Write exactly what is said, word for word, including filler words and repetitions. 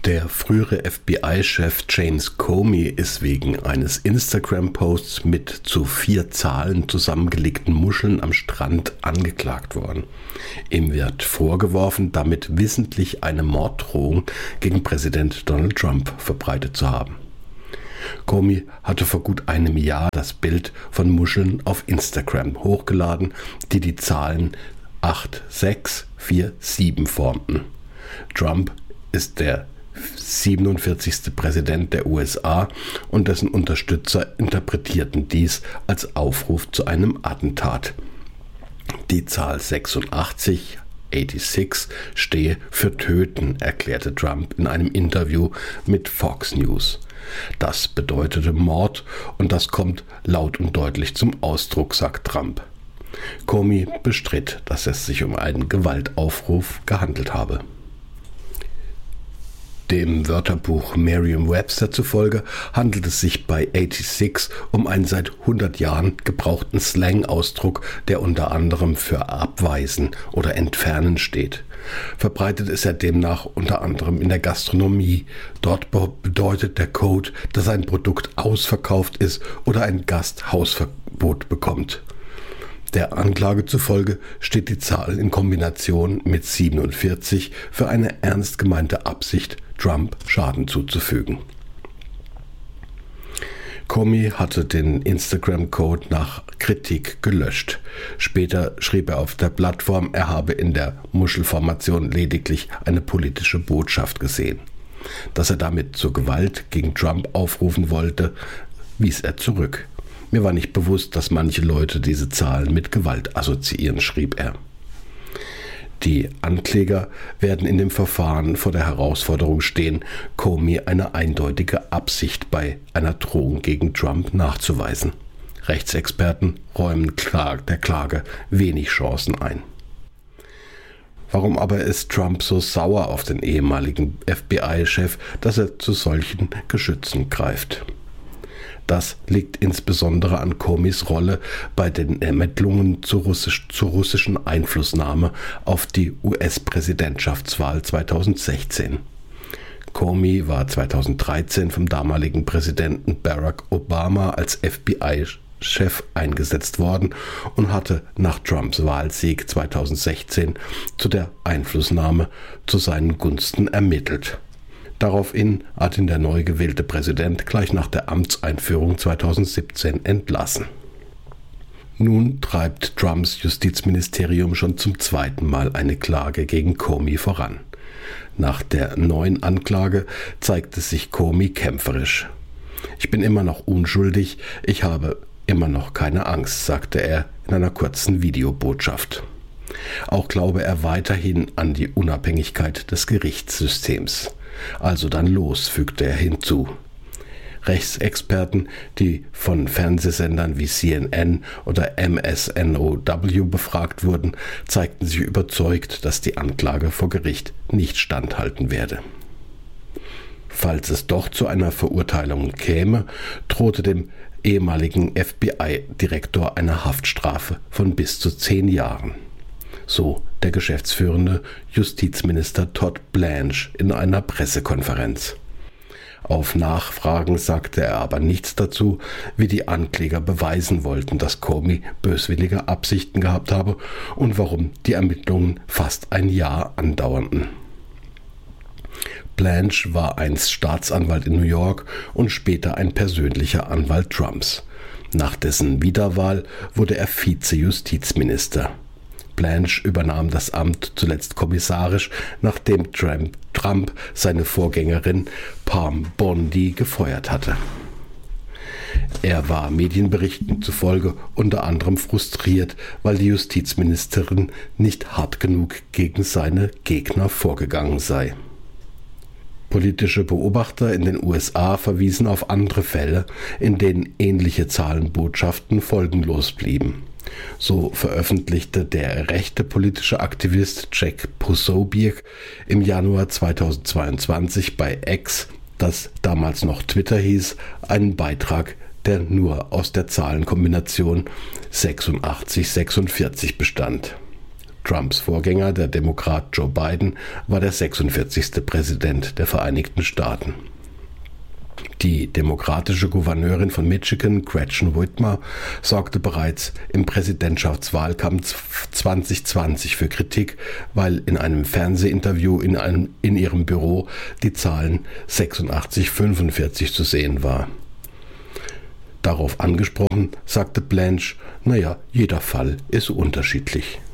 Der frühere F B I-Chef James Comey ist wegen eines Instagram-Posts mit zu vier Zahlen zusammengelegten Muscheln am Strand angeklagt worden. Ihm wird vorgeworfen, damit wissentlich eine Morddrohung gegen Präsident Donald Trump verbreitet zu haben. Comey hatte vor gut einem Jahr das Bild von Muscheln auf Instagram hochgeladen, die die Zahlen acht sechs vier sieben formten. Trump ist der siebenundvierzigste Präsident der U S A und dessen Unterstützer interpretierten dies als Aufruf zu einem Attentat. Die Zahl sechsundachtzig, sechsundachtzig, stehe für Töten, erklärte Trump in einem Interview mit Fox News. Das bedeutete Mord und das kommt laut und deutlich zum Ausdruck, sagt Trump. Comey bestritt, dass es sich um einen Gewaltaufruf gehandelt habe. Dem Wörterbuch Merriam-Webster zufolge handelt es sich bei sechsundachtzig um einen seit hundert Jahren gebrauchten Slang-Ausdruck, der unter anderem für abweisen oder entfernen steht. Verbreitet ist er demnach unter anderem in der Gastronomie. Dort bedeutet der Code, dass ein Produkt ausverkauft ist oder ein Gast Hausverbot bekommt. Der Anklage zufolge steht die Zahl in Kombination mit siebenundvierzig für eine ernst gemeinte Absicht, Trump Schaden zuzufügen. Comey hatte den Instagram-Code nach Kritik gelöscht. Später schrieb er auf der Plattform, er habe in der Muschelformation lediglich eine politische Botschaft gesehen. Dass er damit zur Gewalt gegen Trump aufrufen wollte, wies er zurück. Mir war nicht bewusst, dass manche Leute diese Zahlen mit Gewalt assoziieren, schrieb er. Die Ankläger werden in dem Verfahren vor der Herausforderung stehen, Comey eine eindeutige Absicht bei einer Drohung gegen Trump nachzuweisen. Rechtsexperten räumen der Klage wenig Chancen ein. Warum aber ist Trump so sauer auf den ehemaligen F B I-Chef, dass er zu solchen Geschützen greift? Das liegt insbesondere an Comeys Rolle bei den Ermittlungen zur, Russisch, zur russischen Einflussnahme auf die U S-Präsidentschaftswahl zweitausendsechzehn. Comey war zweitausenddreizehn vom damaligen Präsidenten Barack Obama als F B I-Chef eingesetzt worden und hatte nach Trumps Wahlsieg zweitausendsechzehn zu der Einflussnahme zu seinen Gunsten ermittelt. Daraufhin hat ihn der neu gewählte Präsident gleich nach der Amtseinführung zweitausendsiebzehn entlassen. Nun treibt Trumps Justizministerium schon zum zweiten Mal eine Klage gegen Comey voran. Nach der neuen Anklage zeigte sich Comey kämpferisch. Ich bin immer noch unschuldig, ich habe immer noch keine Angst, sagte er in einer kurzen Videobotschaft. Auch glaube er weiterhin an die Unabhängigkeit des Gerichtssystems. Also dann los, fügte er hinzu. Rechtsexperten, die von Fernsehsendern wie C N N oder M S N O W befragt wurden, zeigten sich überzeugt, dass die Anklage vor Gericht nicht standhalten werde. Falls es doch zu einer Verurteilung käme, drohte dem ehemaligen F B I-Direktor eine Haftstrafe von bis zu zehn Jahren. So der geschäftsführende Justizminister Todd Blanche in einer Pressekonferenz. Auf Nachfragen sagte er aber nichts dazu, wie die Ankläger beweisen wollten, dass Comey böswillige Absichten gehabt habe und warum die Ermittlungen fast ein Jahr andauerten. Blanche war einst Staatsanwalt in New York und später ein persönlicher Anwalt Trumps. Nach dessen Wiederwahl wurde er Vize-Justizminister. Blanche übernahm das Amt zuletzt kommissarisch, nachdem Trump, Trump seine Vorgängerin Pam Bondi gefeuert hatte. Er war Medienberichten zufolge unter anderem frustriert, weil die Justizministerin nicht hart genug gegen seine Gegner vorgegangen sei. Politische Beobachter in den U S A verwiesen auf andere Fälle, in denen ähnliche Zahlenbotschaften folgenlos blieben. So veröffentlichte der rechte politische Aktivist Jack Posobiec im Januar zweitausendzweiundzwanzig bei X, das damals noch Twitter hieß, einen Beitrag, der nur aus der Zahlenkombination sechsundachtzig sechsundvierzig bestand. Trumps Vorgänger, der Demokrat Joe Biden, war der sechsundvierzigste Präsident der Vereinigten Staaten. Die demokratische Gouverneurin von Michigan, Gretchen Whitmer, sorgte bereits im Präsidentschaftswahlkampf zwanzig zwanzig für Kritik, weil in einem Fernsehinterview in, einem, in ihrem Büro die Zahlen sechsundachtzig fünfundvierzig zu sehen war. Darauf angesprochen, sagte Blanche, naja, jeder Fall ist unterschiedlich.